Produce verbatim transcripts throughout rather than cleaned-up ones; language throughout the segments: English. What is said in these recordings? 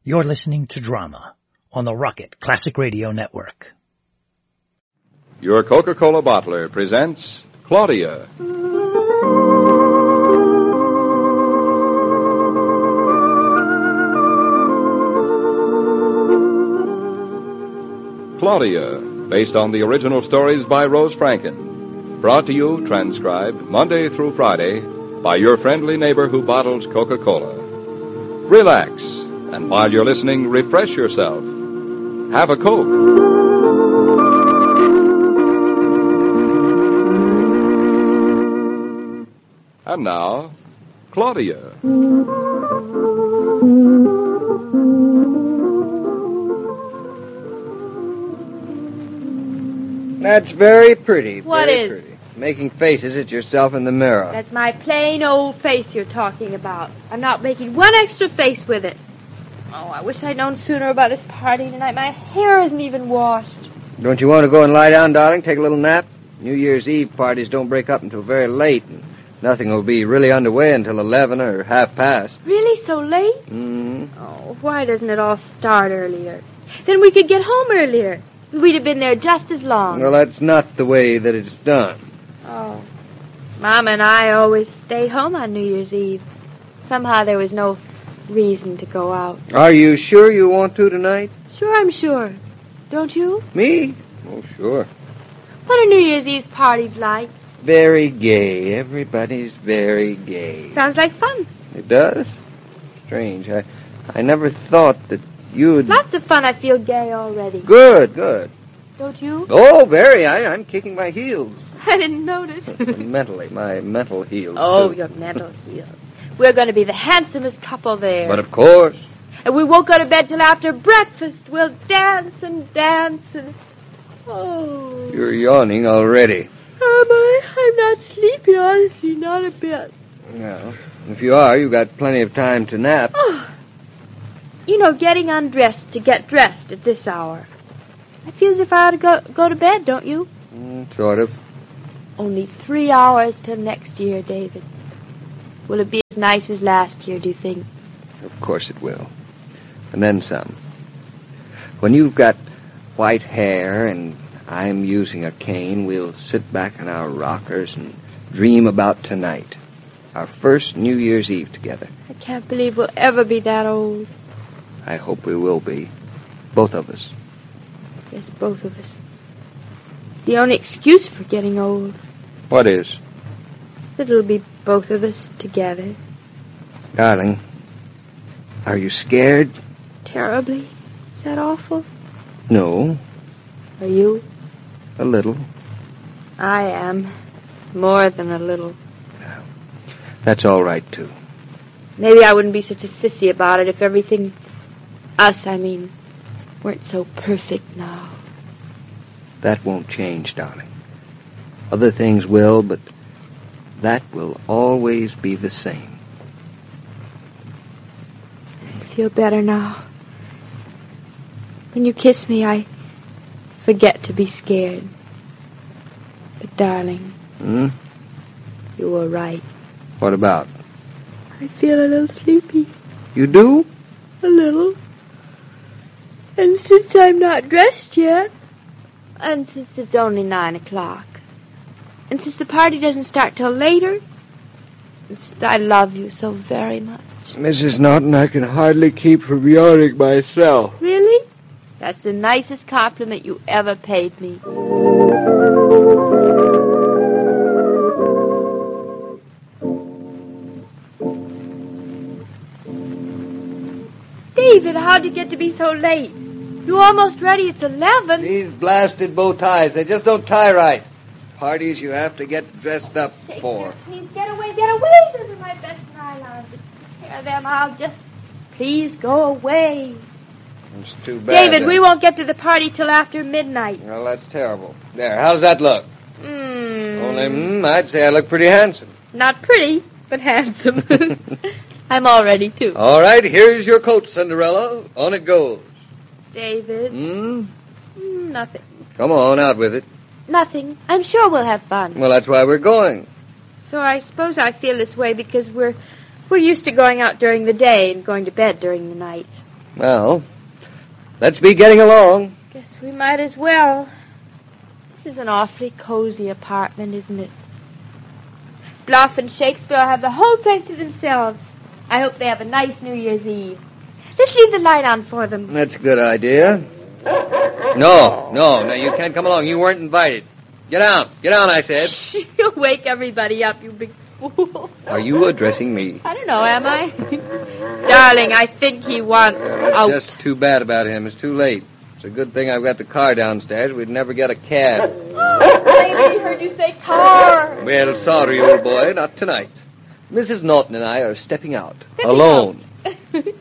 You're listening to Drama on the Rocket Classic Radio Network. Your Coca-Cola bottler presents Claudia. Claudia, based on the original stories by Rose Franken. Brought to you, transcribed, Monday through Friday, by your friendly neighbor who bottles Coca-Cola. Relax, and while you're listening, refresh yourself. Have a Coke. And now, Claudia. That's very pretty. What very is? Pretty. Making faces at yourself in the mirror. That's my plain old face you're talking about. I'm not making one extra face with it. Oh, I wish I'd known sooner about this party tonight. My hair isn't even washed. Don't you want to go and lie down, darling? Take a little nap? New Year's Eve parties don't break up until very late, and nothing will be really underway until eleven or half past. Really, so late? Mm-hmm. Oh, why doesn't it all start earlier? Then we could get home earlier. We'd have been there just as long. Well, that's not the way that it's done. Oh. Mom and I always stayed home on New Year's Eve. Somehow there was no reason to go out. Are you sure you want to tonight? Sure, I'm sure. Don't you? Me? Oh, sure. What are New Year's Eve's parties like? Very gay. Everybody's very gay. Sounds like fun. It does? Strange. I, I never thought that you'd... Lots of fun. I feel gay already. Good, good. Don't you? Oh, very. I, I'm kicking my heels. I didn't notice. Mentally, my mental heels. Oh, too. your mental heels. We're going to be the handsomest couple there. But of course. And we won't go to bed till after breakfast. We'll dance and dance and... Oh. You're yawning already. Am I? I'm not sleepy, honestly, not a bit. Well, if you are, you've got plenty of time to nap. Oh. You know, getting undressed to get dressed at this hour. I feel as if I ought to go, go to bed, don't you? Mm, sort of. Only three hours till next year, David. Will it be as nice as last year, do you think? Of course it will. And then some. When you've got white hair and I'm using a cane, we'll sit back in our rockers and dream about tonight. Our first New Year's Eve together. I can't believe we'll ever be that old. I hope we will be. Both of us. Yes, both of us. The only excuse for getting old. What is? That it'll be both of us together. Darling, are you scared? Terribly. Is that awful? No, Are you? a little. I am. More than a little. That's all right, too. Maybe I wouldn't be such a sissy about it if everything... Us, I mean, weren't so perfect now. That won't change, darling. Other things will, but that will always be the same. I feel better now. When you kiss me, I forget to be scared. But, darling, Hmm? you were right. What about? I feel a little sleepy. You do? A little. And since I'm not dressed yet, and since it's only nine o'clock, and since the party doesn't start till later, and since I love you so very much. Missus Norton, I can hardly keep from yawning myself. Really? That's the nicest compliment you ever paid me. David, how'd you get to be so late? You're almost ready. It's eleven. These blasted bow ties, they just don't tie right. Parties you have to get dressed up for. Please get away, get away. Those are my best nylons. Tear them. I'll just... Please go away. It's too bad. David, then. we won't get to the party till after midnight. Well, that's terrible. There, how's that look? Mm. Only, mm, I'd say I look pretty handsome. Not pretty, but handsome. I'm all ready, too. All right, here's your coat, Cinderella. On it goes. David? Hmm? Mm, nothing. Come on, out with it. Nothing. I'm sure we'll have fun. Well, that's why we're going. So I suppose I feel this way because we're we're used to going out during the day and going to bed during the night. Well, let's be getting along. Guess we might as well. This is an awfully cozy apartment, isn't it? Bluff and Shakespeare have the whole place to themselves. I hope they have a nice New Year's Eve. Let's leave the light on for them. That's a good idea. No, no, no, you can't come along. You weren't invited. Get down. Get down, I said. You'll wake everybody up, you big fool. Are you addressing me? I don't know, am I? Darling, I think he wants out. It's just too bad about him. It's too late. It's a good thing I've got the car downstairs. We'd never get a cab. I heard you say car. Well, sorry, old boy, not tonight. Missus Norton and I are stepping out. Stepping alone. Out.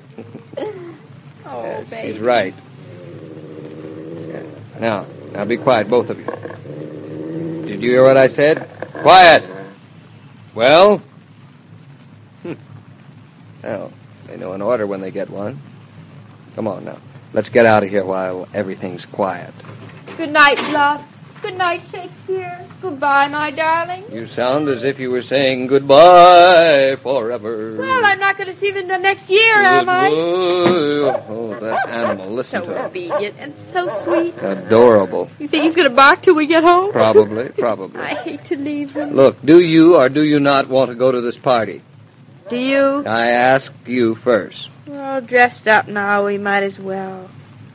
Oh, yes, baby. she's right. Yeah. Now, now be quiet, both of you. Did you hear what I said? Quiet! Well? Hm. Well, they know an order when they get one. Come on now. Let's get out of here while everything's quiet. Good night, Bluff. Good night, Shakespeare. Goodbye, my darling. You sound as if you were saying goodbye forever. Well, I'm not going to see them the next year, am I? Oh, that animal. Listen So to him. obedient and so sweet. Adorable. You think he's going to bark till we get home? Probably, probably. I hate to leave him. Look, do you or do you not want to go to this party? Do you? I ask you first. We're all dressed up now. We might as well.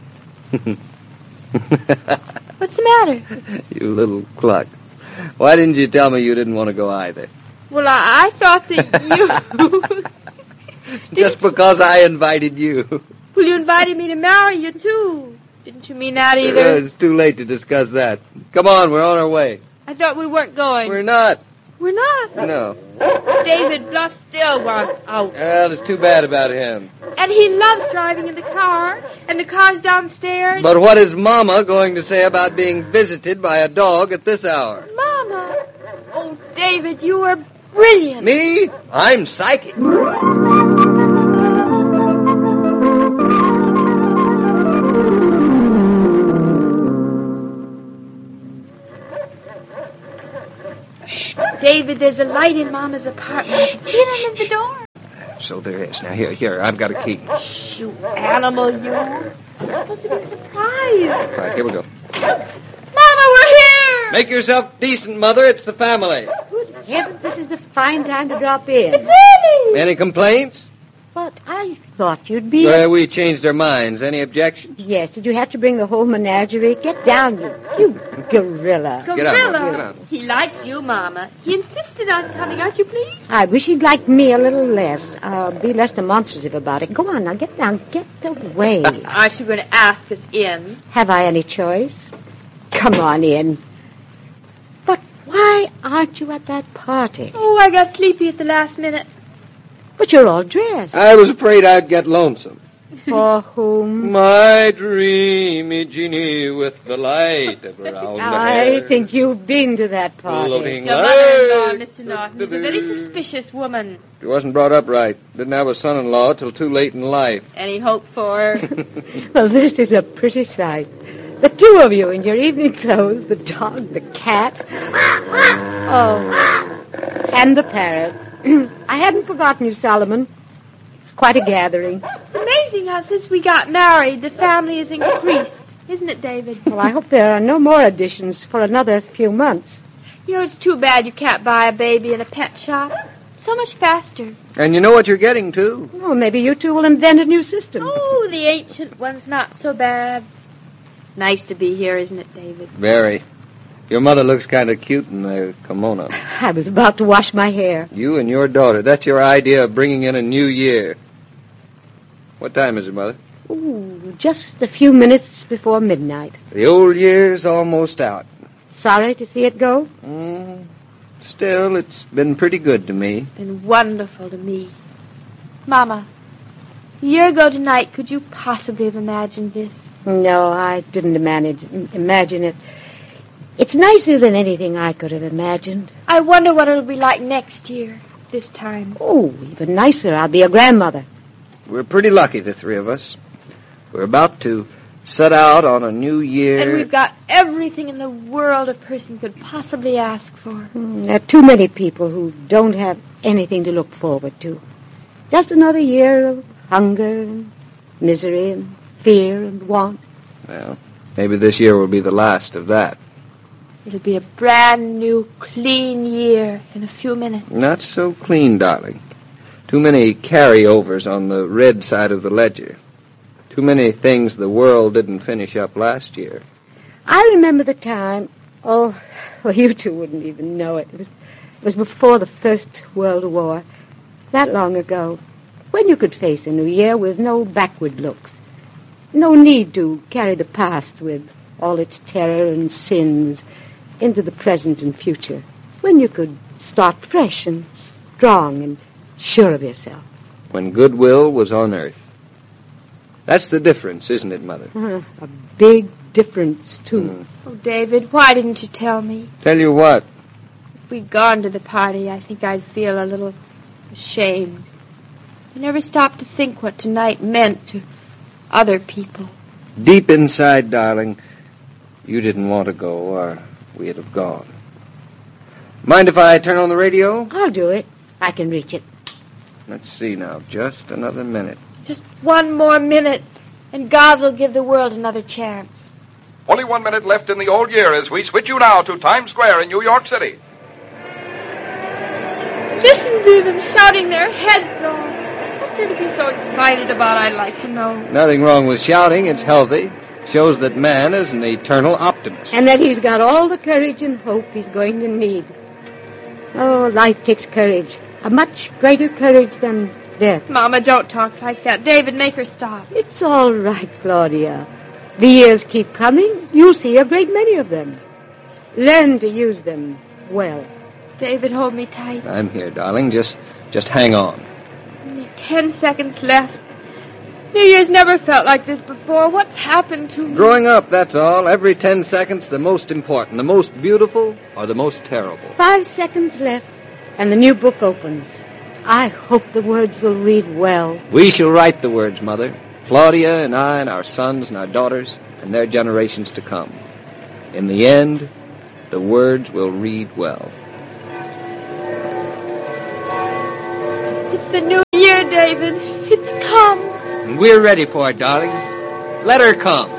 What's the matter? You little cluck. Why didn't you tell me you didn't want to go either? Well, I, I thought that you... Just because I invited you. Well, you invited me to marry you, too. Didn't you mean that either? Uh, it's too late to discuss that. Come on, we're on our way. I thought we weren't going. We're not. We're not. No. David Bluff still wants out. Well, it's too bad about him. And he loves driving in the car. And the car's downstairs. But what is Mama going to say about being visited by a dog at this hour? Mama. Oh, David, you are brilliant. Me? I'm psychic. David, there's a light in Mama's apartment. Get under the door. So there is. Now, here, here, I've got a key. You animal, you. It's supposed to be a surprise. All right, here we go. Mama, we're here! Make yourself decent, Mother. It's the family. Good heavens, this is a fine time to drop in. It's Eddie! Any complaints? But I thought you'd be... Uh, we changed our minds. Any objections? Yes, did you have to bring the whole menagerie? Get down, you, you gorilla. Get out, Gorilla. get out. He likes you, Mama. He insisted on coming. Aren't you pleased? I wish he'd like me a little less. Uh, be less demonstrative about it. Go on, now, get down. Get away. Aren't you going to ask us in? Have I any choice? Come on in. But why aren't you at that party? Oh, I got sleepy at the last minute. But you're all dressed. I was afraid I'd get lonesome. For whom? My dreamy genie with the light around I think you've been to that party. Floating Your mother-in-law, light. Mister Norton, is a very suspicious woman. She wasn't brought up right. Didn't have a son-in-law till too late in life. Any hope for her? Well, this is a pretty sight. The two of you in your evening clothes, the dog, the cat. Oh, and the parrot. I hadn't forgotten you, Solomon. It's quite a gathering. It's amazing how since we got married, the family has increased. Isn't it, David? Well, I hope there are no more additions for another few months. You know, it's too bad you can't buy a baby in a pet shop. So much faster. And you know what you're getting, too. Oh, maybe you two will invent a new system. Oh, the ancient one's not so bad. Nice to be here, isn't it, David? Very. Your mother looks kind of cute in the kimono. I was about to wash my hair. You and your daughter. That's your idea of bringing in a new year. What time is it, Mother? Ooh, just a few minutes before midnight. The old year's almost out. Sorry to see it go? Mm, still, it's been pretty good to me. It's been wonderful to me. Mama, a year ago tonight, could you possibly have imagined this? No, I didn't manage, imagine it. It's nicer than anything I could have imagined. I wonder what it'll be like next year, this time. Oh, even nicer. I'll be a grandmother. We're pretty lucky, the three of us. We're about to set out on a new year. And we've got everything in the world a person could possibly ask for. Mm, there are too many people who don't have anything to look forward to. Just another year of hunger and misery and fear and want. Well, maybe this year will be the last of that. It'll be a brand new, clean year in a few minutes. Not so clean, darling. Too many carryovers on the red side of the ledger. Too many things the world didn't finish up last year. I remember the time, oh, well, you two wouldn't even know it. It was, it was before the First World War, that long ago, when you could face a new year with no backward looks. No need to carry the past with all its terror and sins into the present and future, when you could start fresh and strong and sure of yourself. When goodwill was on earth. That's the difference, isn't it, Mother? Uh, a big difference, too. Mm. Oh, David, why didn't you tell me? Tell you what? If we'd gone to the party, I think I'd feel a little ashamed. I never stopped to think what tonight meant to other people. Deep inside, darling, you didn't want to go, or we'd have gone. Mind if I turn on the radio? I'll do it. I can reach it. Let's see now. Just another minute. Just one more minute, and God will give the world another chance. Only one minute left in the old year as we switch you now to Times Square in New York City. Listen to them shouting their heads off. What's there to be so excited about, I'd like to know. Nothing wrong with shouting. It's healthy. Shows that man is an eternal optimist. And that he's got all the courage and hope he's going to need. Oh, life takes courage. A much greater courage than death. Mama, don't talk like that. David, make her stop. It's all right, Claudia. The years keep coming. You'll see a great many of them. Learn to use them well. David, hold me tight. I'm here, darling. Just, just hang on. Only ten seconds left. New Year's never felt like this before. What's happened to me? Growing up, that's all. Every ten seconds, the most important, the most beautiful, or the most terrible. Five seconds left, and the new book opens. I hope the words will read well. We shall write the words, Mother. Claudia and I and our sons and our daughters and their generations to come. In the end, the words will read well. It's the new year, David. It's come. And we're ready for it, darling. Let her come.